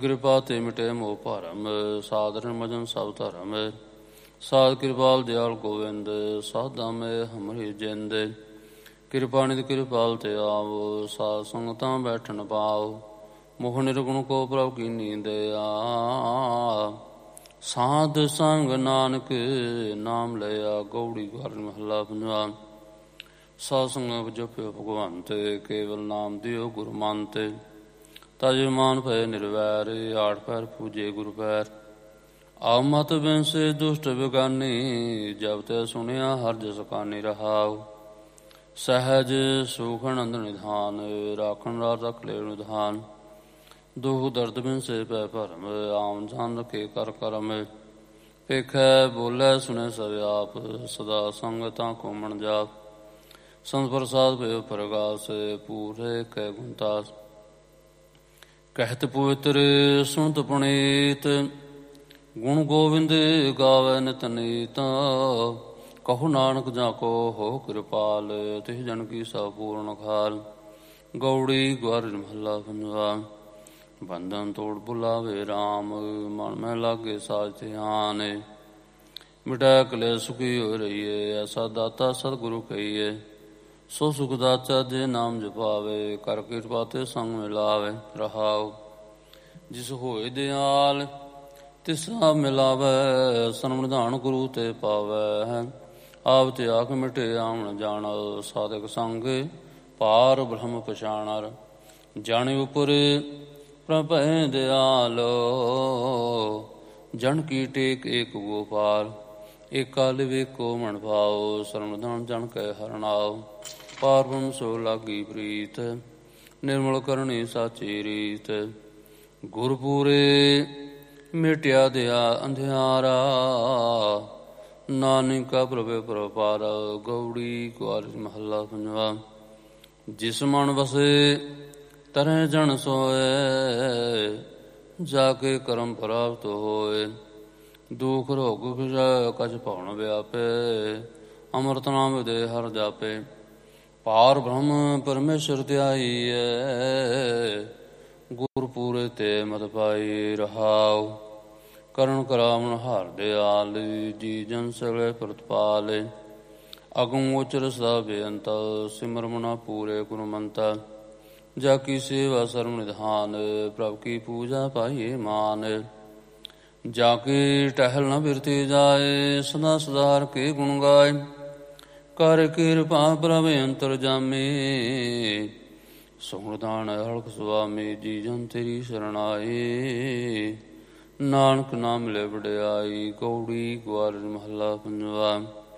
ਕਿਰਪਾ ਤੇ ਮਿਟੇ ਮੋਹ ਭਰਮ, ਸਾਧਰਨ ਮਜਨ ਸਭ ਧਰਮ। ਸਾਧ ਕਿਰਪਾਲ ਦਿਆਲ ਗੋਵਿੰਦ, ਸਾਧਾਂ ਮੈਂ ਹਮਰੀ ਜਿੰਦ। ਕਿਰਪਾ ਨਿਧ ਕਿਰਪਾਲ ਤੇ ਆਵੋ, ਸਾਧ ਸੰਗਤਾਂ ਬੈਠਣ ਪਾਓ। ਮੋਹ ਨਿਰਗੁਣ ਕੋ ਪ੍ਰਭ ਕੀ ਨੀਂਦ ਆ, ਸਾਧ ਸੰਗ ਨਾਨਕ ਨਾਮ ਲਿਆ। ਗਉੜੀ ਘਰ ਮਹੱਲਾ ਪੰਜਵਾ। ਸਾਧ ਸੰਗ ਜਪਿਓ ਭਗਵੰਤ, ਕੇਵਲ ਨਾਮ ਦਿਓ ਗੁਰੂ ਮੰਤ। ਤਜ ਮਾਨ ਭਏ ਨਿਰਵੈਰ, ਆਠ ਪੈਰ ਪੂਜੇ ਗੁਰੂ ਪੈਰ। ਆਓ ਮਤ ਬਿੰਸੇ ਦੁਸ਼ਟ ਬਿਗਾਨੀ, ਜਬ ਤੇ ਸੁਣਿਆ ਹਰਿ ਜਸ ਕਾਨੀ। ਰਹਾਉ ਸਹਿਜ ਸੁਖ ਆਨੰਦ ਨਿਧਾਨ, ਰਾਖਣ ਰਾਜ ਰਖ ਲੈ ਨਿਧਾਨ। ਦੁਖ ਦਰਦ ਬਿੰਸੇ ਪੈ ਭਰਮ, ਆਮ ਜਾਨ ਰਖੇ ਕਰ ਕਰਮ। ਭੇਖੈ ਬੋਲੇ ਸੁਣੇ ਸਭ ਆਪ, ਸਦਾ ਸੰਗਤਾਂ ਕੋ ਮਨ ਜਾਪ। ਸੰਤ ਪ੍ਰਸਾਦ ਭਇਓ ਪ੍ਰਗਾਸ, ਪੂਰੇ ਕੈ ਗੁਣਤਾਸ। ਕਹਿਤ ਪਵਿੱਤਰ ਸੁਣਤ ਪੁਨੀਤ, ਗੁਣ ਗੋਬਿੰਦ ਗਾਵੈ ਨਿਤ ਨੀਤ। ਕਹੋ ਨਾਨਕ ਜਾਂ ਕੋ ਹੋ ਕਿਰਪਾਲ, ਤਿਸ ਜਨ ਕੀ ਸਭ ਪੂਰਨ ਖਾਲ। ਗਉੜੀ ਗੁਆਰ ਮਹੱਲਾ ਪੰਜਵਾ। ਬੰਧਨ ਤੋੜ ਬੁਲਾਵੇ ਰਾਮ, ਮਨ ਮੈਂ ਲਾਗੇ ਸਾਜ ਧਿਆਨ। ਮਿਟਾ ਕਲੇ ਸੁਖੀ ਹੋ ਰਹੀਏ, ਐਸਾ ਦਾਤਾ ਸਤਿਗੁਰੂ ਕਹੀਏ। ਸੋ ਸੁਖ ਦਾਤਾ ਜੇ ਨਾਮ ਜਪਾਵੇ, ਕਰ ਕਿਰਪਾ ਤੇ ਸੰਗ ਮਿਲਾਵੇ। ਰਹਾਉ ਜਿਸ ਹੋਏ ਦਿਆਲ ਤਿਸਾ ਮਿਲਾਵੈ, ਸਰਮ ਨਿਧਾਨ ਗੁਰੂ ਤੇ ਪਾਵੈ। ਆਪ ਤੇ ਆਖ ਮਿਟੇ ਆਵਣ ਜਾਣ, ਸਾਧਕ ਸੰਗ ਪਾਰ ਬ੍ਰਹਮ ਪਛਾਣਰ। ਜਾਣੇ ਉਪਰ ਪ੍ਰਭ ਭੈ ਦਿਆਲ, ਜਨ ਕੀ ਟੇਕ ਏਕ ਗੋਪਾਲ। ਏਕਾ ਲਿਵੇਕੋ ਮਨ ਭਾਉ, ਸਰਮ ਨਿਧਾਨ ਜਨ ਕੈ ਹਰਨਾਉ। ਪਾਰ ਬ੍ਰਹਮ ਸੋ ਲਾਗੀ ਪ੍ਰੀਤ, ਨਿਰਮਲ ਕਰਨੀ ਸਾਚੀ ਰੀਤ। ਗੁਰ ਪੂਰੇ ਮਿਟਿਆ ਦਿਆ ਅੰਧਿਆਰਾ, ਨਾਨਕਾ ਪ੍ਰਭੇ ਪ੍ਰਪਾਰ। ਗਉੜੀ ਕੁਆਰ ਮਹੱਲਾ ਪੰਜਵਾ। ਜਿਸ ਮਨ ਵਸੇ ਤਰਹਿ ਜਨ ਸੋਏ, ਜਾ ਕੇ ਕਰਮ ਪ੍ਰਾਪਤ ਹੋਏ। ਦੁਖ ਰੋਗ ਕਛ ਭਉਣ ਵਿਆਪੇ, ਅੰਮ੍ਰਿਤ ਨਾਮ ਦੇ ਹਰਿ ਜਾਪੇ। ਪਾਰ ਬ੍ਰਹਮ ਪਰਮੇਸ਼ਰ ਧਿਆਈਐ, ਗੁਰ ਪੂਰੇ ਤੇ ਮਤ ਪਾਈ। ਰਹਾਉ ਕਰਨ ਕਰਾਵਨ ਹਰਿ ਦਿਆਲ, ਜੀ ਜਨ ਸਗਲੇ ਪ੍ਰਤਪਾਲ। ਅਗਮ ਉਚਰ ਸਦਾ ਬੇਅੰਤ, ਸਿਮਰ ਮਨਾ ਪੂਰੇ ਗੁਰਮੰਤ। ਜਾ ਕੀ ਸੇਵਾ ਸਰਮ ਨਿਧਾਨ, ਪ੍ਰਭ ਕੀ ਪੂਜਾ ਪਾਈਏ ਮਾਨ। ਜਾ ਕੀ ਟਹਿਲ ਨ ਬਿਰਤੀ ਜਾਏ, ਸਦਾ ਸਦਾ ਹਰਿ ਕੇ ਗੁਣ ਗਾਏ। ਕਰ ਕਿਰਪਾ ਪ੍ਰਭ ਅੰਤਰ ਜਾਮੀ, ਸੁਖਦਾਨ ਹਲਕ ਸੁਆਮੀ। ਜੀ ਜਨ ਤੇਰੀ ਸ਼ਰਨ ਆਏ, ਨਾਨਕ ਨਾਮ ਲੈ ਵਡਿਆਈ। ਗਉੜੀ ਗੁਆਰ ਮਹੱਲਾ ਪੰਜਵਾ।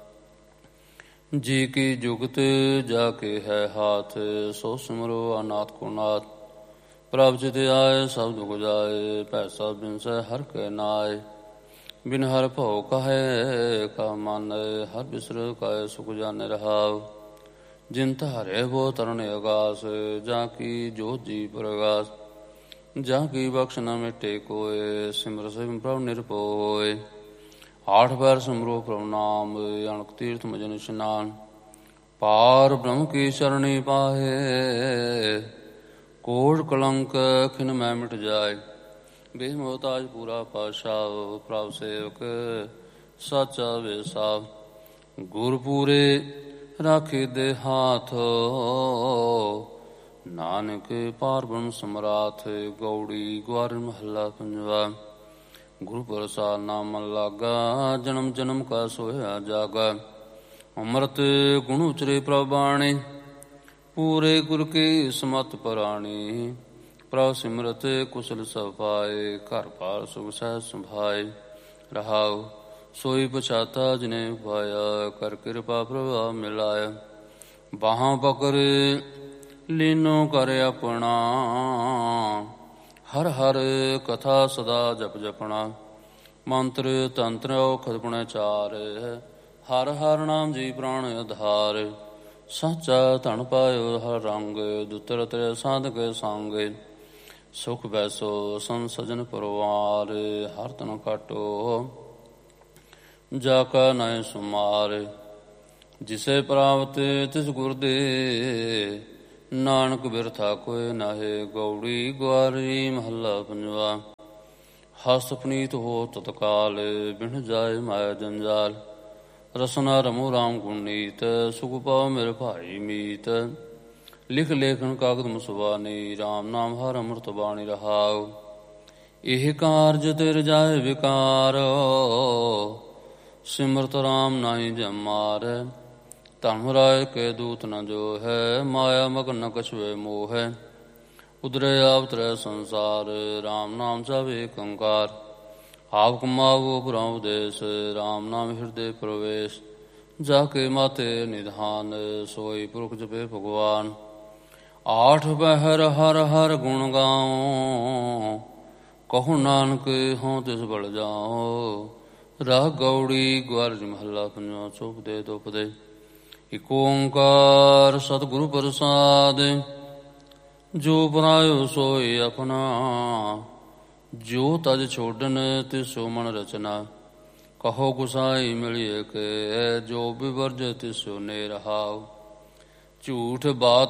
ਜੀ ਕੀ ਜੁਗਤ ਜਾ ਕੇ ਹੈ ਹਾਥ, ਸੋ ਸਿਮਰੋ ਅਨਾਥ ਕੋ ਨਾਥ। ਪ੍ਰਭ ਚਿਤ ਆਏ ਸਭ ਦੁਖ ਜਾਏ, ਭੈ ਸਭ ਬਿਨਸੈ ਹਰਿ ਕੈ ਨਾਏ। ਬਿਨ ਹਰਿ ਭਉ ਕਹੈ ਕਾ ਮਨ, ਹਰਿ ਬਿਸਰ ਕਾਇ ਸੁਖ ਜਾਨੈ। ਰਹਾਉ ਜਿਨ ਧਾਰੇ ਬੋ ਤਰਨ ਅਗਾਸ, ਜਾ ਕੀ ਜੋਤ ਜੀ ਪ੍ਰਗਾਸ। ਜਾ ਕੀ ਬਖਸ਼ ਨ ਮਿਟੇ ਕੋਇ, ਸਿਮਰ ਸਿਮਰ ਪ੍ਰਭ ਨਿਰਭਉ। ਆਠ ਪੈਰ ਸਿਮਰੋ ਪ੍ਰਭ ਨਾਮ, ਅਣਖ ਤੀਰਥ ਮਜਨ ਇਸ਼ਨਾਨ। ਪਾਰ ਬ੍ਰਹਮ ਕੀ ਸਰਣੀ ਪਾਹੇ, ਕੋਟ ਕਲੰਕ ਖਿਨ ਮੈ ਮਿਟ ਜਾਏ। ਬੇਮੋਹਤਾਜ ਪੂਰਾ ਪਾਤਸ਼ਾਹ, ਪ੍ਰਭ ਸੇਵਕ ਸਾਚਾ ਵੇ ਸਾਹ। ਗੁਰ ਪੂਰੇ ਰਾਖੇ ਦੇ ਹਾਥ, ਨਾਨਕ ਪਾਰ ਬ੍ਰਹਮ ਸਮਰਾਥ। ਗਉੜੀ ਗੁਆਰ ਮਹੱਲਾ ਪੰਜਵਾ। ਗੁਰੂ ਪ੍ਰਸਾਦ ਨਾਮ ਲਾਗਾ, ਜਨਮ ਜਨਮ ਕਾ ਸੋਇਆ ਜਾਗਾ। ਅੰਮ੍ਰਿਤ ਗੁਣ ਉਚਰੇ ਪ੍ਰਭ ਬਾਣੀ, ਪੂਰੇ ਗੁਰ ਕੀ ਸਮਤ ਪਰਾਣੀ। ਪ੍ਰਭ ਸਿਮਰਤ ਕੁਸ਼ਲ ਸਭ ਪਾਏ, ਘਰ ਬਾਰ ਸੁਖ ਸਹਿਜ ਸੰਭਾਏ। ਰਹਾਉ ਸੋਈ ਪਛਾਤਾ ਜਿਨੇ ਪਾਇਆ, ਕਰ ਕਿਰਪਾ ਪ੍ਰਭਾ ਮਿਲਾਇਆ। ਬਾਹਾਂ ਪਕੜ ਲੀਨੋ ਕਰ ਆਪਣਾ, ਹਰ ਹਰ ਕਥਾ ਸਦਾ ਜਪ ਜਪਣਾ। ਮੰਤਰ ਤੰਤਰ ਔਖਦ ਪੁਣੇ ਚਾਰ, ਹਰ ਹਰ ਨਾਮ ਜੀ ਪ੍ਰਾਣ ਆਧਾਰ। ਸਾਚਾ ਧਨ ਪਾਇਓ ਹਰ ਰੰਗ, ਦੁਤਰ ਤ੍ਰੈ ਸਾਧਕ ਸੰਗ। ਸੁਖ ਬੈਸੋ ਸੰਤ ਸਜਨ ਪਰਵਾਰ, ਹਰ ਤਨ ਕਾਟੋ ਜਾ ਕਾ ਨੈ ਸੁਮਾਰ। ਜਿਸੇ ਪ੍ਰਾਪਤ ਤਿਸ ਗੁਰ ਦੇ, ਨਾਨਕ ਬਿਰਥਾ ਕੋਇ ਨਾਹਿ। ਗਉੜੀ ਗੁਆਰੀ ਮਹੱਲਾ ਪੰਜਵਾ। ਹਸਤ ਪਨੀਤ ਹੋ ਤਤਕਾਲ, ਬਿਨ ਜਾਏ ਮਾਇਆ ਜੰਜਾਲ। ਰਸਨਾ ਰਮੋ ਰਾਮ ਗੁਣ ਨੀਤ, ਸੁਖ ਪਾਉ ਮੇਰੇ ਭਾਈ ਮੀਤ। ਲਿਖ ਲੇਖਣ ਕਾਗਦ ਮੁਸਵਾਨੀ, ਰਾਮ ਨਾਮ ਹਰ ਅੰਮ੍ਰਿਤ ਬਾਣੀ ਰਹਾਉ। ਇਹ ਕਾਰਜ ਤੇ ਰਜਾਏ ਵਿਕਾਰ, ਸਿਮਰਤ ਰਾਮ ਨਾਹੀ ਜਮਾਰ। ਧਰਮ ਰਾਏ ਕੇ ਦੂਤ ਨ ਜੋ ਹੈ, ਮਾਇਆ ਮਗਨ ਨ ਕਛੁਏ ਮੋਹ ਹੈ। ਉਦਰੇ ਆਵਤਰੈ ਸੰਸਾਰ, ਰਾਮ ਨਾਮ ਜਪ ਏਕ ਓੰਕਾਰ। ਆਪ ਕਮਾਵੋ ਪੁਰਾ ਉਦੇਸ, ਰਾਮ ਨਾਮ ਹਿਰਦੇ ਪ੍ਰਵੇਸ਼। ਜਾ ਕੇ ਮਾਤੇ ਨਿਧਾਨ, ਸੋਈ ਪੁਰਖ ਜਪੇ ਭਗਵਾਨ। ਆਠ ਪਹਿਰ ਹਰ ਹਰ ਗੁਣ ਗਾਉ, ਕਹੋ ਨਾਨਕ ਹੋਂ ਤਿਸ ਬਲ ਜਾਉ। ਰਾਗ ਗੌੜੀ ਗਵਾਰਜ ਮਹੱਲਾ ਪੰਜਵਾਂ, ਚੌਪਦੇ ਦੋਪਦੇ। ਇਕ ਓੰਕਾਰ ਸਤਿਗੁਰੂ ਪ੍ਰਸਾਦਿ, ਜੋ ਪਰਾਇਓ ਸੋਈ ਆਪਣਾ। ਜੋ ਤਜ ਛੋਡਨ ਤਿਸੋ ਮਨ ਰਚਨਾ, ਕਹੋ ਗੁਸਾਈ ਮਿਲਿਏ ਕੇ। ਜੋ ਬਿਵਰਜ ਤਿਸੋ ਨੇ ਰਹਾਉ। ਝੂਠ ਬਾਤ